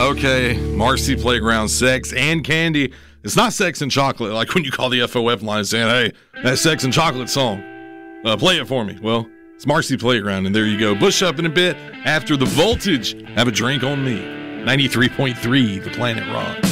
Okay, Marcy Playground, Sex and Candy. It's not Sex and Chocolate, like when you call the FOF line saying, hey, that Sex and Chocolate song, play it for me. Well, it's Marcy Playground, and there you go. Bush up in a bit after the Voltage. Have a drink on me. 93.3, The Planet Rock.